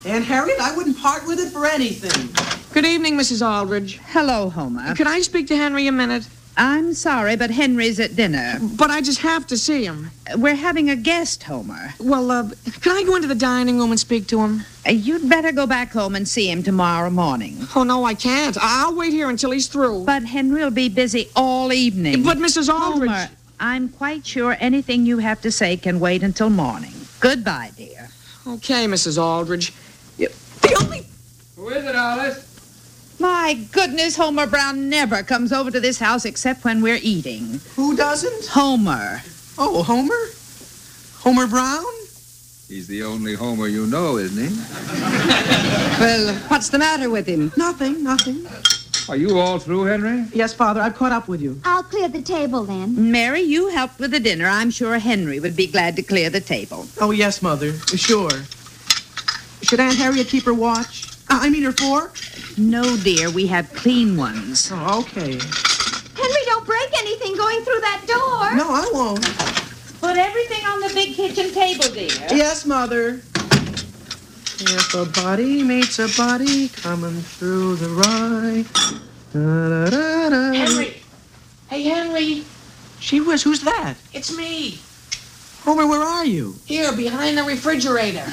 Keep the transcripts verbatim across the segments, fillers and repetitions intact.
Aunt Harriet, I wouldn't part with it for anything. Good evening, Missus Aldridge. Hello, Homer. Could I speak to Henry a minute? I'm sorry, but Henry's at dinner. But I just have to see him. We're having a guest, Homer. Well, uh, can I go into the dining room and speak to him? Uh, you'd better go back home and see him tomorrow morning. Oh, no, I can't. I'll wait here until he's through. But Henry will be busy all evening. But, Missus Aldridge... Homer, I'm quite sure anything you have to say can wait until morning. Goodbye, dear. Okay, Missus Aldridge. The only... Who is it, Alice? My goodness, Homer Brown never comes over to this house except when we're eating. Who doesn't? Homer. Oh, Homer? Homer Brown? He's the only Homer you know, isn't he? Well, what's the matter with him? Nothing, nothing. Are you all through, Henry? Yes, Father, I've caught up with you. I'll clear the table then. Mary, you helped with the dinner. I'm sure Henry would be glad to clear the table. Oh, yes, Mother, sure. Should Aunt Harriet keep her watch? Uh, I mean her fork? No, dear, we have clean ones. Oh, okay. Henry, don't break anything going through that door. No, I won't. Put everything on the big kitchen table, dear. Yes, Mother. If a body meets a body coming through the rye. Da, da, da, da. Henry. Hey, Henry. Gee whiz, who's that? It's me. Homer, where are you? Here, behind the refrigerator.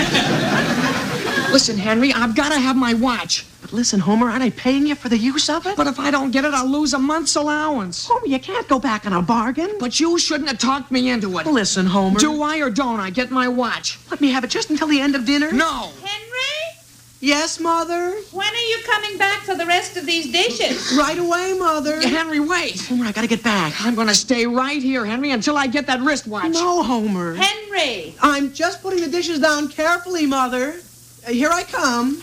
Listen, Henry, I've got to have my watch. But listen, Homer, aren't I paying you for the use of it? But if I don't get it, I'll lose a month's allowance. Homer, you can't go back on a bargain. But you shouldn't have talked me into it. Listen, Homer. Do I or don't I get my watch? Let me have it just until the end of dinner? No. Henry, Yes, Mother? when are you coming back for the rest of these dishes? Right away, Mother. Henry, wait. Homer, I gotta get back. I'm going to stay right here, Henry, until I get that wristwatch. No, Homer. Henry! I'm just putting the dishes down carefully, Mother. Uh, here I come.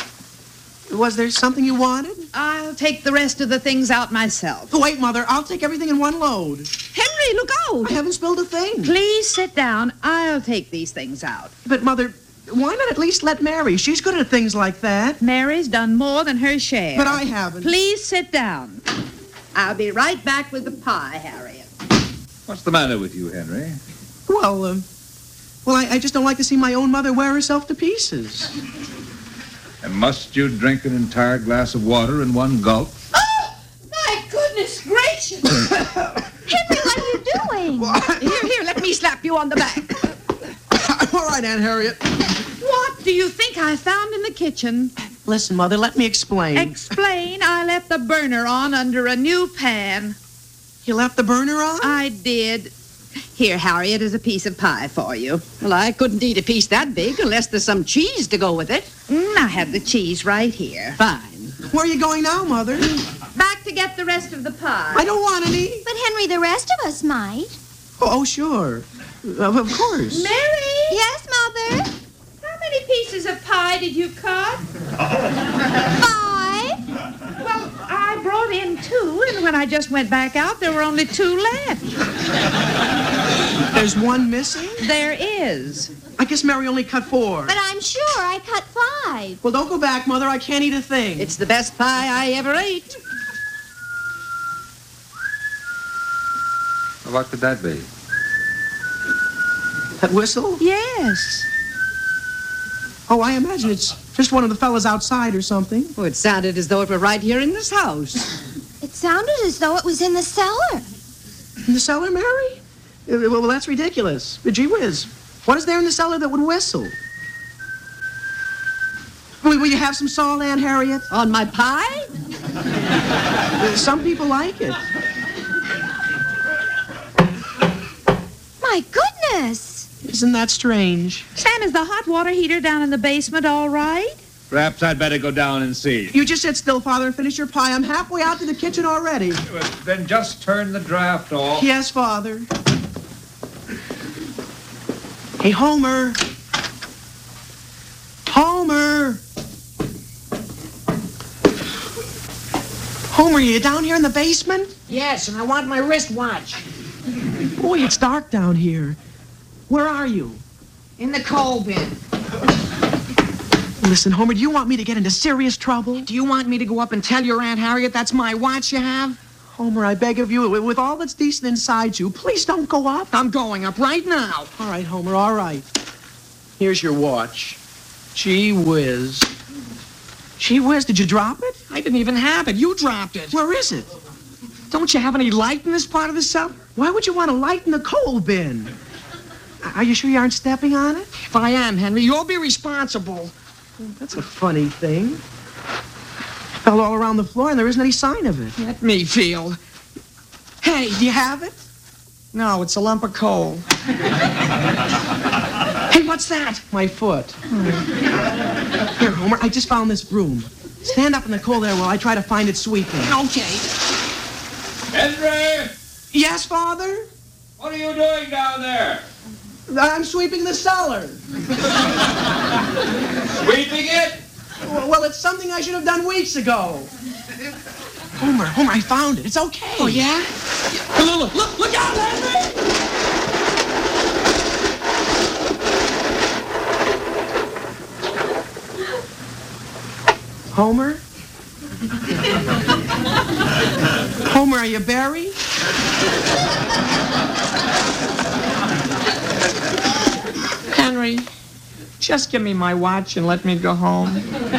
Was there something you wanted? I'll take the rest of the things out myself. Wait, Mother. I'll take everything in one load. Henry, look out! I haven't spilled a thing. Please sit down. I'll take these things out. But, Mother, why not at least let Mary? She's good at things like that. Mary's done more than her share. But I haven't. Please sit down. I'll be right back with the pie, Harriet. What's the matter with you, Henry? Well, um, well, I, I just don't like to see my own mother wear herself to pieces. And must you drink an entire glass of water in one gulp? Oh, my goodness gracious! Henry, what are you doing? Here, here, let me slap you on the back. All right, Aunt Harriet. What do you think I found in the kitchen? Listen, Mother, let me explain. Explain, I left the burner on under a new pan. You left the burner on? I did. Here, Harriet, is a piece of pie for you. Well, I couldn't eat a piece that big unless there's some cheese to go with it. Mm, I have the cheese right here. Fine. Where are you going now, Mother? Back to get the rest of the pie. I don't want any. But Henry, the rest of us might. Oh, oh sure. Uh, of course. Mary! Yes, Mother? How many pieces of pie did you cut? Five? Well, I brought in two, and when I just went back out, there were only two left. There's one missing? There is. I guess Mary only cut four. But I'm sure I cut five. Well, don't go back, Mother. I can't eat a thing. It's the best pie I ever ate. What could that be? That whistle? Yes. Oh, I imagine it's just one of the fellas outside or something. Oh, it sounded as though it were right here in this house. It sounded as though it was in the cellar. In the cellar, Mary? Uh, Well, well that's ridiculous. Uh, Gee whiz. What is there in the cellar that would whistle? Will, will you have some salt, Aunt Harriet? On my pie? Uh, some people like it. My goodness. Isn't that strange? Sam, is the hot water heater down in the basement all right? Perhaps I'd better go down and see. You just sit still, Father, and finish your pie. I'm halfway out to the kitchen already. Then just turn the draft off. Yes, Father. Hey, Homer. Homer. Homer, are you down here in the basement? Yes, and I want my wristwatch. Boy, it's dark down here. Where are you? In the coal bin. Listen, Homer, do you want me to get into serious trouble? Do you want me to go up and tell your Aunt Harriet that's my watch you have? Homer, I beg of you, with all that's decent inside you, please don't go up. I'm going up right now. All right, Homer, all right. Here's your watch. Gee whiz. Gee whiz, did you drop it? I didn't even have it. You dropped it. Where is it? Don't you have any light in this part of the cellar? Why would you want to lighten the coal bin? Are you sure you aren't stepping on it? If I am, Henry, you'll be responsible. That's a funny thing. It fell all around the floor and there isn't any sign of it. Let me feel. Hey, do you have it? No, it's a lump of coal. Hey, what's that? My foot. Here, Homer, I just found this broom. Stand up in the coal there while I try to find it sweeping. Okay. Henry! Yes, Father? What are you doing down there? I'm sweeping the cellar. Sweeping it? Well, it's something I should have done weeks ago. Homer, Homer, I found it. It's okay. Oh, yeah? Look, look, look, look out, Henry! Homer? Homer, are you Barry? Henry, just give me my watch and let me go home.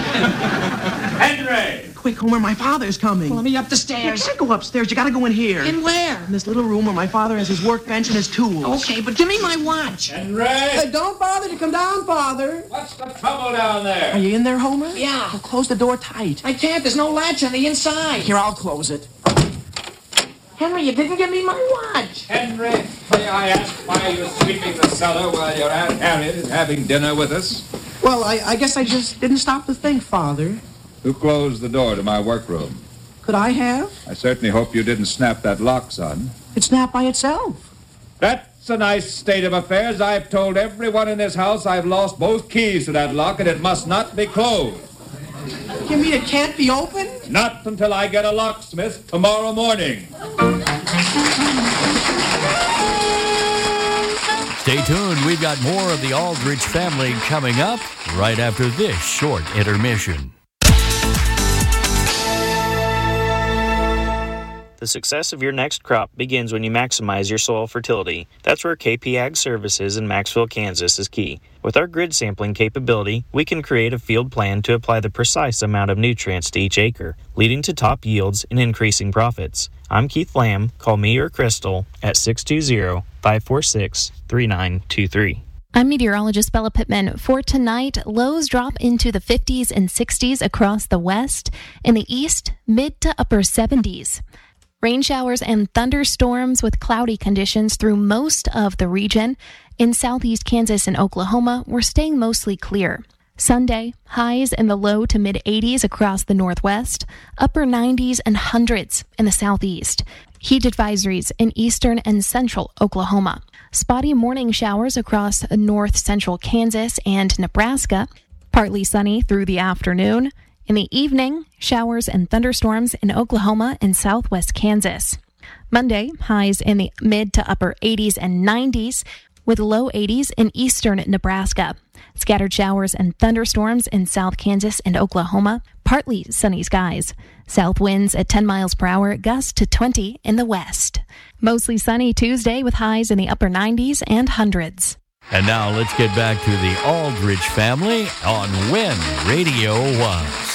Henry! Quick, Homer, my father's coming. Let me up the You stairs. can't go upstairs. You gotta go in here. In where? In this little room where my father has his workbench and his tools. Okay, but give me my watch. Henry! Hey, don't bother to come down, Father. What's the trouble down there? Are you in there, Homer? Yeah. Well, close the door tight. I can't. There's no latch on the inside. Here, I'll close it. Henry, you didn't give me my watch. Henry, may I ask why you're sweeping the cellar while your Aunt Harriet is having dinner with us? Well, I, I guess I just didn't stop to think, Father. Who closed the door to my workroom? Could I have? I certainly hope you didn't snap that lock, son. It snapped by itself. That's a nice state of affairs. I've told everyone in this house I've lost both keys to that lock and it must not be closed. You mean it can't be opened? Not until I get a locksmith tomorrow morning. Stay tuned. We've got more of the Aldrich family coming up right after this short intermission. The success of your next crop begins when you maximize your soil fertility. That's where K P Ag Services in Maxwell, Kansas is key. With our grid sampling capability, we can create a field plan to apply the precise amount of nutrients to each acre, leading to top yields and increasing profits. I'm Keith Lamb. Call me or Crystal at six two zero, five four six, three nine two three. I'm meteorologist Bella Pittman. For tonight, lows drop into the fifties and sixties across the west. In the east, mid to upper seventies. Rain showers and thunderstorms with cloudy conditions through most of the region. In southeast Kansas and Oklahoma, we're staying mostly clear. Sunday, highs in the low to mid eighties across the northwest, upper nineties and hundreds in the southeast. Heat advisories in eastern and central Oklahoma. Spotty morning showers across north central Kansas and Nebraska. Partly sunny through the afternoon. In the evening, showers and thunderstorms in Oklahoma and southwest Kansas. Monday, highs in the mid to upper eighties and nineties, with low eighties in eastern Nebraska. Scattered showers and thunderstorms in South Kansas and Oklahoma. Partly sunny skies. South winds at ten miles per hour, gusts to twenty in the west. Mostly sunny Tuesday with highs in the upper nineties and hundreds. And now let's get back to the Aldrich family on When Radio Was.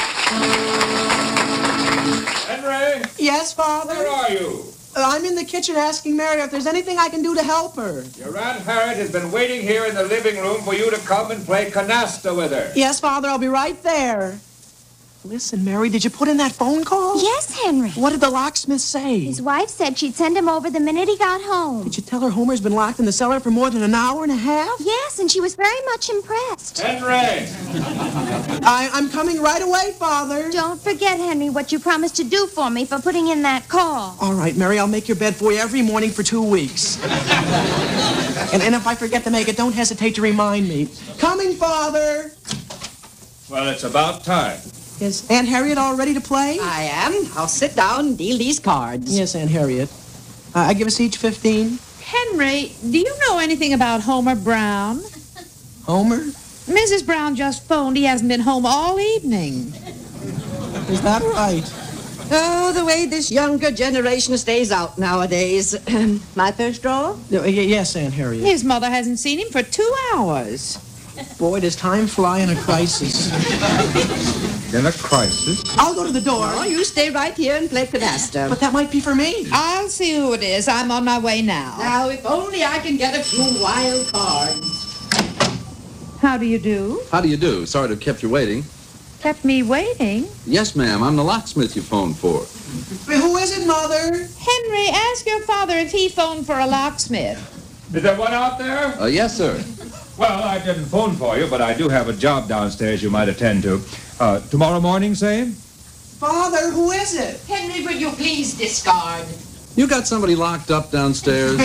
Henry! Yes, Father? Where are you? Uh, I'm in the kitchen asking Mary if there's anything I can do to help her. Your Aunt Harriet has been waiting here in the living room for you to come and play canasta with her. Yes, Father, I'll be right there. Listen, Mary, did you put in that phone call? Yes, Henry. What did the locksmith say? His wife said she'd send him over the minute he got home. Did you tell her Homer's been locked in the cellar for more than an hour and a half? Yes, and she was very much impressed. Henry! I, I'm coming right away, Father. Don't forget, Henry, what you promised to do for me for putting in that call. All right, Mary, I'll make your bed for you every morning for two weeks. and, and if I forget to make it, don't hesitate to remind me. Coming, Father! Well, it's about time. Is Aunt Harriet all ready to play? I am. I'll sit down and deal these cards. Yes, Aunt Harriet. Uh, I give us each fifteen. Henry, do you know anything about Homer Brown? Homer? Missus Brown just phoned. He hasn't been home all evening. Is that right? Oh, the way this younger generation stays out nowadays. My first draw? Uh, y- yes, Aunt Harriet. His mother hasn't seen him for two hours. Boy, does time fly in a crisis. In a crisis? I'll go to the door. Oh, you stay right here and play canasta. But that might be for me. I'll see who it is. I'm on my way now. Now, if only I can get a few wild cards. How do you do? How do you do? Sorry to have kept you waiting. Kept me waiting. Yes, ma'am. I'm the locksmith you phoned for. Wait, who is it, Mother? Henry, ask your father if he phoned for a locksmith. Is there one out there? Uh, yes, sir. Well, I didn't phone for you, but I do have a job downstairs you might attend to. Uh, tomorrow morning, say? Father, who is it? Henry, will you please discard? You got somebody locked up downstairs?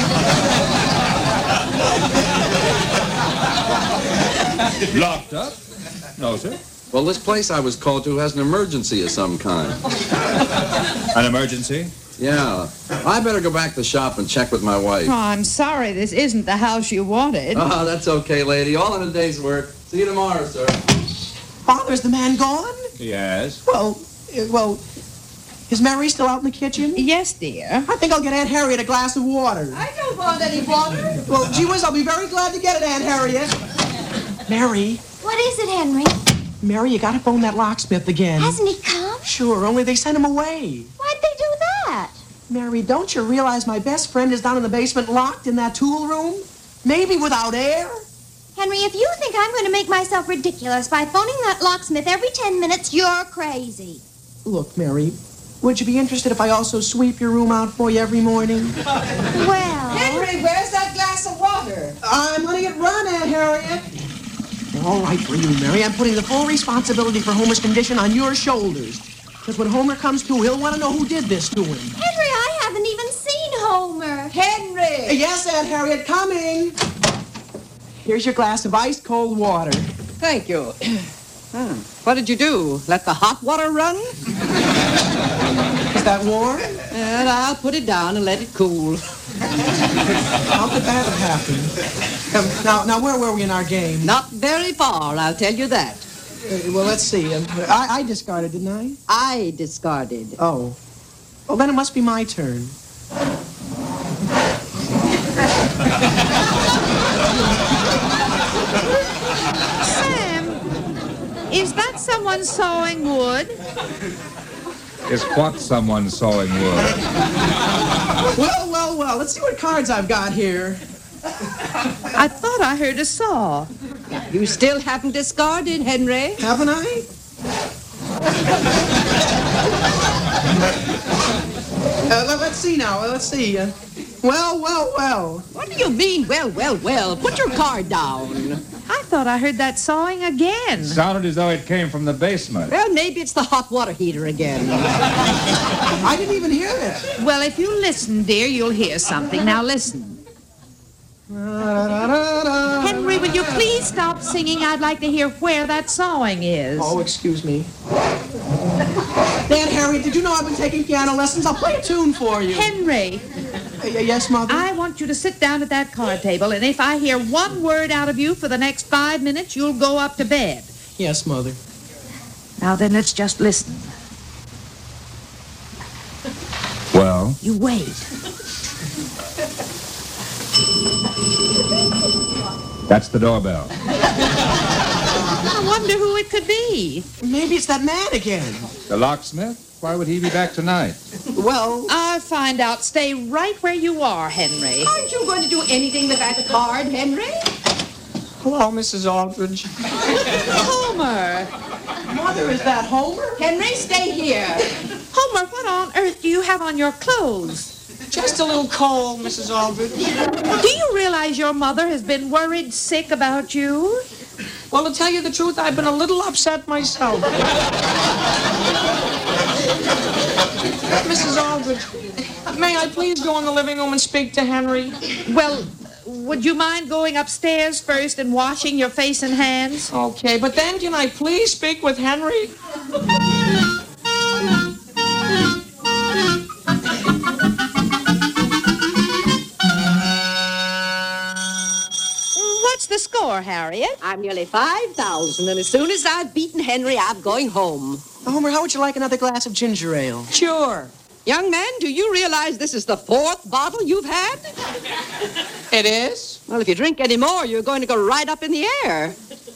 Locked up? No, sir. Well, this place I was called to has an emergency of some kind. An emergency? Yeah. I better go back to the shop and check with my wife. Oh, I'm sorry this isn't the house you wanted. Oh, that's okay, lady. All in a day's work. See you tomorrow, sir. Father, is the man gone? Yes. Well, uh, well, is Mary still out in the kitchen? Yes, dear. I think I'll get Aunt Harriet a glass of water. I don't want any water. Well, gee whiz, I'll be very glad to get it, Aunt Harriet. Mary, What is it, Henry? Mary, you gotta phone that locksmith again. Hasn't he come? Sure, only they sent him away. Why'd they do that? Mary, don't you realize my best friend is down in the basement locked in that tool room? Maybe without air? Henry, if you think I'm going to make myself ridiculous by phoning that locksmith every ten minutes, you're crazy. Look, Mary, would you be interested if I also sweep your room out for you every morning? Well... Henry, where's that glass of water? I'm letting it run, Aunt Harriet. All right for you, Mary. I'm putting the full responsibility for Homer's condition on your shoulders. Because when Homer comes to, he'll want to know who did this to him. Henry, I haven't even seen Homer. Henry! Yes, Aunt Harriet, coming. Here's your glass of ice-cold water. Thank you. Hmm. What did you do? Let the hot water run? Is that warm? And I'll put it down and let it cool. How could that have happened? Um, now, now, where were we in our game? Not very far, I'll tell you that. Uh, well, let's see. Um, I, I discarded, didn't I? I discarded. Oh. Well, then it must be my turn. Sam, is that someone sawing wood? Is what someone sawing wood? Well, well, well. Let's see what cards I've got here. I thought I heard a saw. You still haven't discarded, Henry. Haven't I? uh, let, let's see now. Let's see. Uh, well, well, well. What do you mean, well, well, well? Put your card down. I thought I heard that sawing again. Sounded as though it came from the basement. Well, maybe it's the hot water heater again. I didn't even hear it. Well, if you listen, dear, you'll hear something. Now listen. Henry, will you please stop singing? I'd like to hear where that sawing is. Oh, excuse me. Aunt Harriet, did you know I've been taking piano lessons? I'll play a tune for you. Henry. Uh, yes, Mother? I want you to sit down at that card table, and if I hear one word out of you for the next five minutes, you'll go up to bed. Yes, Mother. Now then, let's just listen. Well? You wait. That's the doorbell. I wonder who it could be. Maybe it's that man again. The locksmith? Why would he be back tonight? Well... I'll find out. Stay right where you are, Henry. Aren't you going to do anything with that card, Henry? Hello, Missus Aldridge. Homer! Mother, is that Homer? Henry, stay here. Homer, what on earth do you have on your clothes? Just a little cold, Missus Aldridge. Do you realize your mother has been worried sick about you? Well, to tell you the truth, I've been a little upset myself. Missus Aldridge, may I please go in the living room and speak to Henry? Well, would you mind going upstairs first and washing your face and hands? Okay, but then can I please speak with Henry? What's the score, Harriet? I'm nearly five thousand, and as soon as I've beaten Henry, I'm going home. Homer, how would you like another glass of ginger ale? Sure. Young man, do you realize this is the fourth bottle you've had? It is? Well, if you drink any more, you're going to go right up in the air.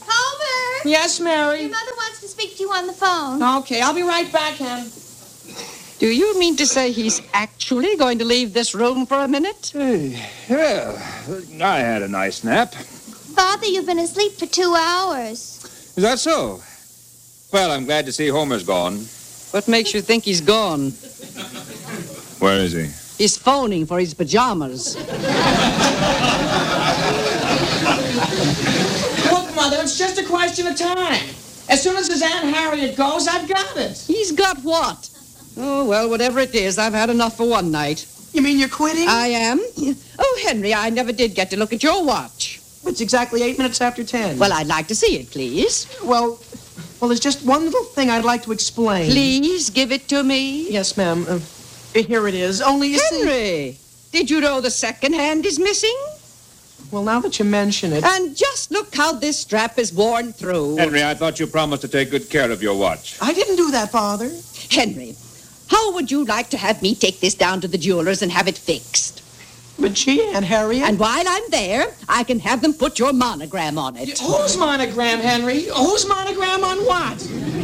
Yes, Mary? Your mother wants to speak to you on the phone. Okay, I'll be right back, Hen. Do you mean to say he's actually going to leave this room for a minute? Hey, well, I had a nice nap. Father, you've been asleep for two hours. Is that so? Well, I'm glad to see Homer's gone. What makes you think he's gone? Where is he? He's phoning for his pajamas. Look, Mother, it's just a question of time. As soon as his Aunt Harriet goes, I've got it. He's got what? Oh, well, whatever it is, I've had enough for one night. You mean you're quitting? I am? Oh, Henry, I never did get to look at your watch. It's exactly eight minutes after ten. Well, I'd like to see it, please. Well, well, there's just one little thing I'd like to explain. Please give it to me. Yes, ma'am. Uh, here it is. Only you see... Henry, did you know the second hand is missing? Well, now that you mention it... And just look how this strap is worn through. Henry, I thought you promised to take good care of your watch. I didn't do that, Father. Henry, how would you like to have me take this down to the jeweler's and have it fixed? But gee, Aunt Harriet... And while I'm there, I can have them put your monogram on it. Whose monogram, Henry? Whose monogram on what?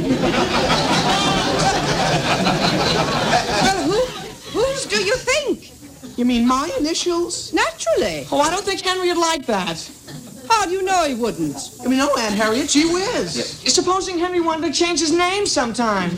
Well, who, whose do you think? You mean my initials? Naturally. Oh, I don't think Henry would like that. How do you know he wouldn't? I mean, no, Aunt Harriet, gee whiz. Supposing Henry wanted to change his name sometime.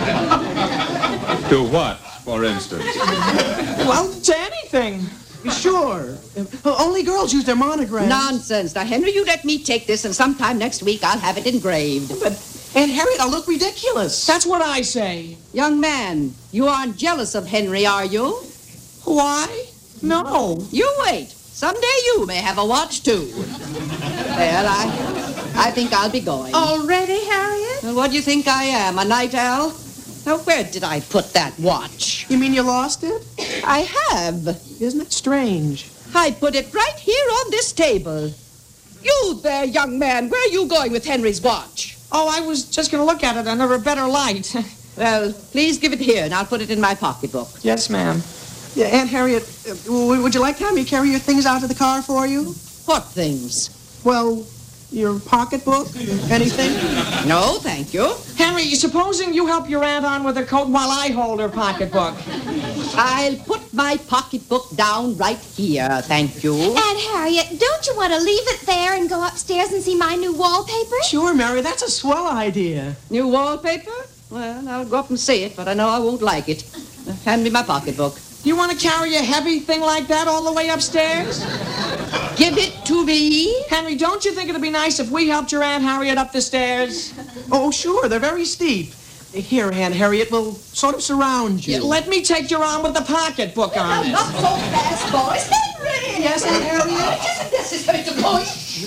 To what, for instance? Well, to anything. Sure. Uh, only girls use their monograms. Nonsense. Now, Henry, you let me take this, and sometime next week I'll have it engraved. But, Aunt Harriet, I'll look ridiculous. That's what I say. Young man, you aren't jealous of Henry, are you? Why? No. You wait. Someday you may have a watch, too. Well, I, I think I'll be going. Already, Harriet? Well, what do you think I am, a night owl? Now, where did I put that watch? You mean you lost it? I have. Isn't it strange? I put it right here on this table. You there, young man, where are you going with Henry's watch? Oh, I was just going to look at it under a better light. Well, please give it here, and I'll put it in my pocketbook. Yes, ma'am. Yeah, Aunt Harriet, uh, w- would you like to have me carry your things out to the car for you? What things? Well, your pocketbook? Anything? No, thank you. Henry, supposing you help your aunt on with her coat while I hold her pocketbook. I'll put my pocketbook down right here, thank you. Aunt Harriet, don't you want to leave it there and go upstairs and see my new wallpaper? Sure, Mary, that's a swell idea. New wallpaper? Well, I'll go up and see it, but I know I won't like it. Uh, Hand me my pocketbook. You want to carry a heavy thing like that all the way upstairs? Give it to me. Henry, don't you think it'd be nice if we helped your Aunt Harriet up the stairs? Oh, sure, they're very steep. Here, Aunt Harriet, we'll sort of surround you. Yeah, let me take your arm with the pocketbook on it. Not so fast, boys. Henry! Yes, Aunt Harriet? Isn't necessary to push.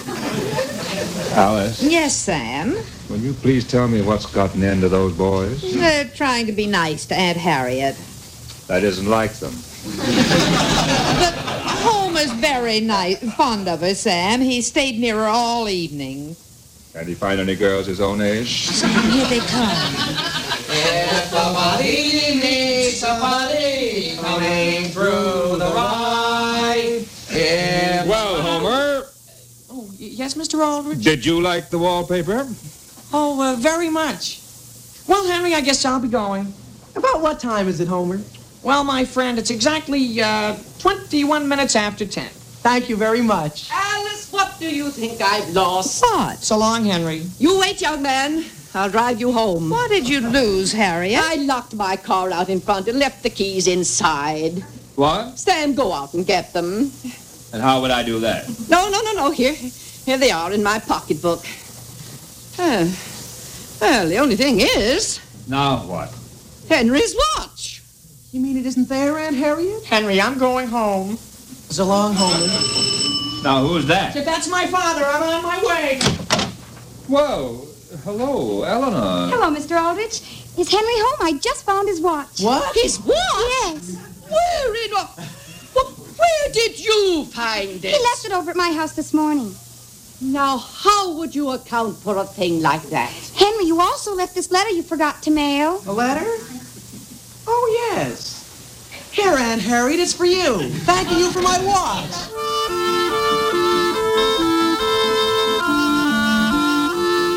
Alice, Yes, Sam. will you please tell me what's gotten into those boys? They're trying to be nice to Aunt Harriet. That isn't like them. But Homer's very nice, fond of her, Sam. He stayed near her all evening. Can he find any girls his own age? Here they come. If somebody needs somebody coming through the ride. If Well, Homer, Oh, y- yes, Mister Aldrich? did you like the wallpaper? Oh, uh, very much. Well, Henry, I guess I'll be going. About what time is it, Homer? Well, my friend, it's exactly uh, twenty-one minutes after ten. Thank you very much. Alice, what do you think I've lost? What? So long, Henry. You wait, young man. I'll drive you home. What did you lose, Harriet? I locked my car out in front and left the keys inside. What? Sam, go out and get them. And how would I do that? No, no, no, no. Here, here they are in my pocketbook. Uh, well, the only thing is, Now what? Henry's watch. You mean it isn't there, Aunt Harriet? Henry, I'm going home. So long, Homer. Now, who's that? If that's my father, I'm on my way. Whoa, hello, Eleanor. Hello, Mister Aldrich. Is Henry home? I just found his watch. What? His watch? Yes. Where in a... Wh- Where did you find it? He left it over at my house this morning. Now, how would you account for a thing like that? Henry, you also left this letter you forgot to mail. A letter? Oh, yes. Here, Aunt Harriet, it's for you. Thanking you for my watch.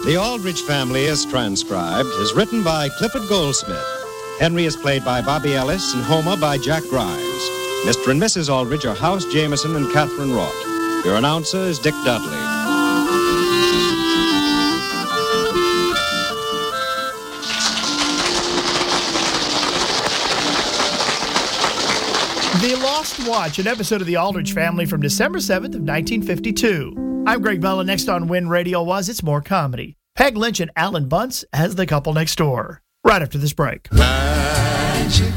The Aldrich Family is transcribed, is written by Clifford Goldsmith. Henry is played by Bobby Ellis and Homer by Jack Grimes. Mister and Missus Aldrich are House Jameson and Catherine Roth. Your announcer is Dick Dudley. The Lost Watch, an episode of The Aldrich Family from December seventh of nineteen fifty-two. I'm Greg Bella. Next on When Radio Was, it's more comedy. Peg Lynch and Alan Bunce as the couple next door. Right after this break. Magic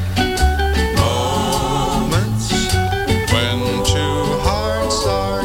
moments when two hearts are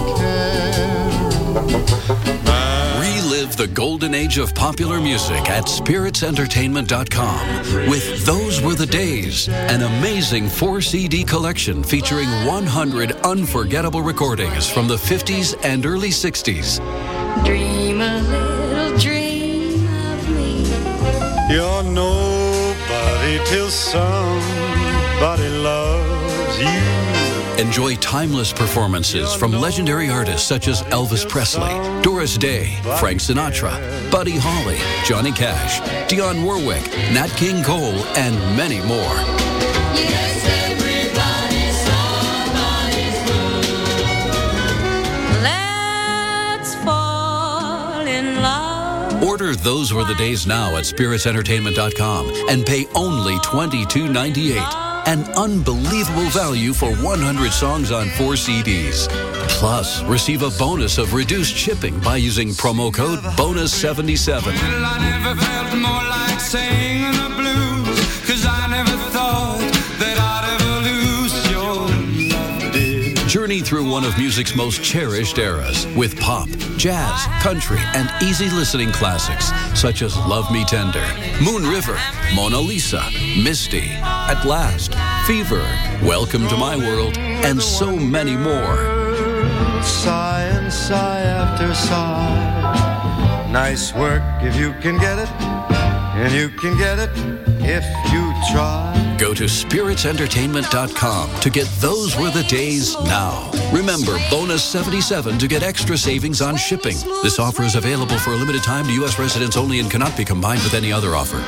caring. Relive the golden age of popular music at spirits entertainment dot com with Those Were the Days, an amazing four C D collection featuring one hundred unforgettable recordings from the fifties and early sixties. Dream a little dream of me. You're nobody till somebody loves you. Enjoy timeless performances from legendary artists such as Elvis Presley, Doris Day, Frank Sinatra, Buddy Holly, Johnny Cash, Dionne Warwick, Nat King Cole, and many more. Yes, everybody's somebody's fool. Let's fall in love. Order Those Were the Days now at spirits entertainment dot com and pay only twenty-two ninety-eight. An unbelievable value for one hundred songs on four C Ds. Plus, receive a bonus of reduced shipping by using promo code bonus seventy-seven. Well, I never felt more like singing the blues, 'cause I never thought that I'd ever lose your love, dear. Journey through one of music's most cherished eras with pop, jazz, country, and easy listening classics such as Love Me Tender, Moon River, Mona Lisa, Misty, At Last, Fever, Welcome to My World, and so many more. Sigh and sigh after sigh. Nice work if you can get it, and you can get it if you try. Go to spirits entertainment dot com to get Those Were the Days now. Remember, bonus seventy-seven to get extra savings on shipping. This offer is available for a limited time to U S residents only and cannot be combined with any other offer.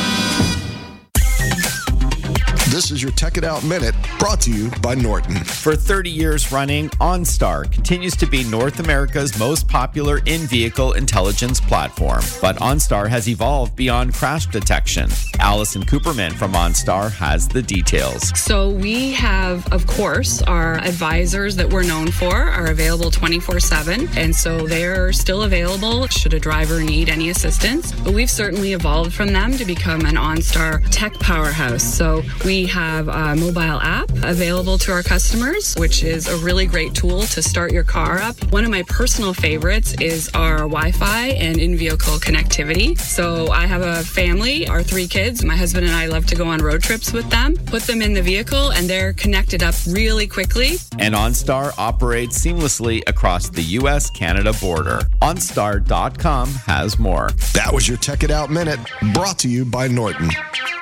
This is your Tech It Out Minute, brought to you by Norton. For thirty years running, OnStar continues to be North America's most popular in-vehicle intelligence platform. But OnStar has evolved beyond crash detection. Allison Cooperman from OnStar has the details. So we have, of course, our advisors that we're known for are available twenty-four seven. And so they're still available should a driver need any assistance. But we've certainly evolved from them to become an OnStar tech powerhouse. So we have a mobile app available to our customers, which is a really great tool to start your car up. One of my personal favorites is our Wi-Fi and in-vehicle connectivity. So I have a family, our three kids. My husband and I love to go on road trips with them, put them in the vehicle, and they're connected up really quickly. And OnStar operates seamlessly across the U S Canada border. OnStar dot com has more. That was your Tech It Out Minute, brought to you by Norton.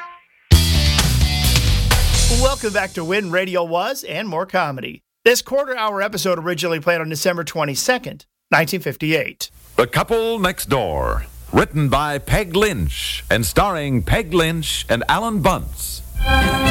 Welcome back to When Radio Was and more comedy. This quarter-hour episode originally played on December twenty-second, nineteen fifty-eight. The Couple Next Door, written by Peg Lynch and starring Peg Lynch and Alan Bunce.